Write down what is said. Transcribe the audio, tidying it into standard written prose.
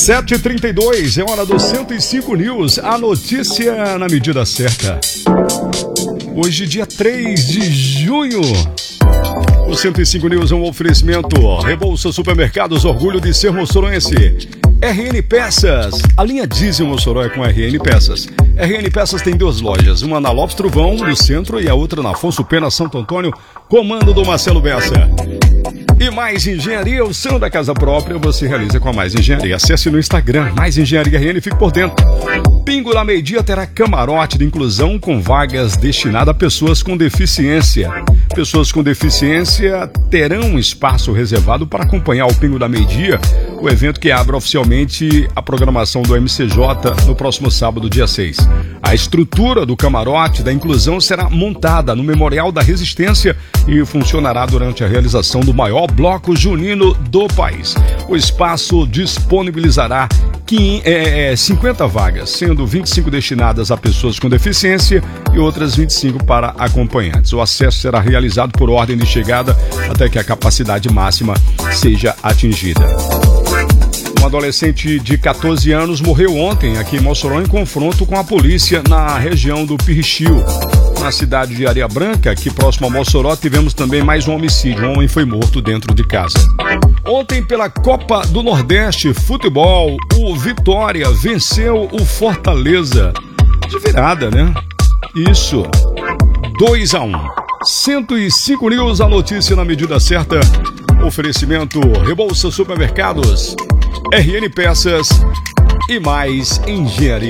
7h32, é hora do 105 News, a notícia na medida certa. Hoje, dia 3 de junho, o 105 News é um oferecimento Rebouça Supermercados, orgulho de ser moçoroense. RN Peças, a linha diesel Mossoró é com RN Peças. RN Peças tem duas lojas, uma na Lopes Truvão, no centro, e a outra na Afonso Pena, Santo Antônio, comando do Marcelo Bessa. E Mais Engenharia, o sonho da casa própria, você realiza com a Mais Engenharia. Acesse no Instagram, Mais Engenharia RN, fique por dentro. Pingo na Meio-Dia terá camarote de inclusão com vagas destinadas a pessoas com deficiência. Pessoas com deficiência terão um espaço reservado para acompanhar o Pingo da Meio-Dia, o evento que abre oficialmente a programação do MCJ no próximo sábado, dia 6. A estrutura do camarote da inclusão será montada no Memorial da Resistência e funcionará durante a realização do maior bloco junino do país. O espaço disponibilizará 50 vagas, sendo 25 destinadas a pessoas com deficiência e outras 25 para acompanhantes. O acesso será realizado por ordem de chegada até que a capacidade máxima seja atingida. Um adolescente de 14 anos morreu ontem aqui em Mossoró em confronto com a polícia na região do Pirrixil. Na cidade de Areia Branca, aqui próximo a Mossoró, tivemos também mais um homicídio. Um homem foi morto dentro de casa. Ontem, pela Copa do Nordeste Futebol, o Vitória venceu o Fortaleza. De virada, né? Isso. 2-1. 105 News, a notícia na medida certa. Oferecimento Rebouça Supermercados, RN Peças e Mais Engenharia.